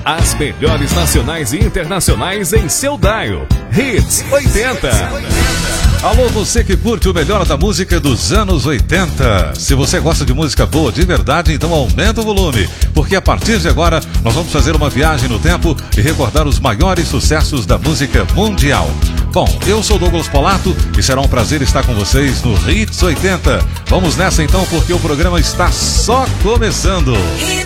As melhores nacionais e internacionais em seu dial. Hits 80. Alô, você que curte o melhor da música dos anos 80. Se você gosta de música boa de verdade, então aumenta o volume, porque a partir de agora nós vamos fazer uma viagem no tempo e recordar os maiores sucessos da música mundial. Bom, eu sou Douglas Polato e será um prazer estar com vocês no Hits 80. Vamos nessa então, porque o programa está só começando.